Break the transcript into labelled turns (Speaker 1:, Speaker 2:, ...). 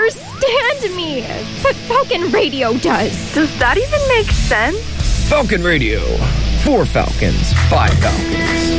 Speaker 1: understand me, but Falcon Radio does.
Speaker 2: Does that even make sense?
Speaker 3: Falcon Radio. For Falcons, by Falcons.